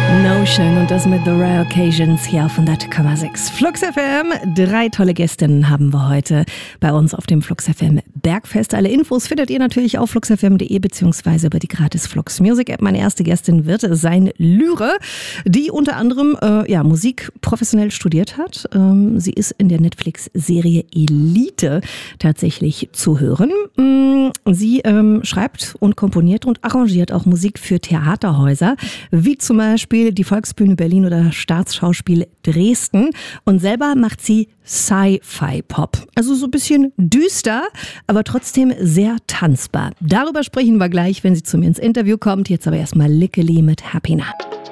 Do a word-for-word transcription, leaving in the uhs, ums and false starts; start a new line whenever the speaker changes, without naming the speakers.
Notion und das mit The Rare Occasions hier auf hundert Komma sechs Flux F M. Drei tolle Gästinnen haben wir heute bei uns auf dem Flux F M Bergfest. Alle Infos findet ihr natürlich auf flux f m punkt d e beziehungsweise über die gratis Flux Music App. Meine erste Gästin wird sein Lyre, die unter anderem äh, ja, Musik professionell studiert hat. Ähm, sie ist in der Netflix-Serie Elite tatsächlich zu hören. Sie ähm, schreibt und komponiert und arrangiert auch Musik für Theaterhäuser, wie zum Beispiel die Volksbühne Berlin oder Staatsschauspiel Dresden. Und selber macht sie Sci-Fi-Pop. Also so ein bisschen düster, aber trotzdem sehr tanzbar. Darüber sprechen wir gleich, wenn sie zu mir ins Interview kommt. Jetzt aber erstmal Lickeli mit Happy Now.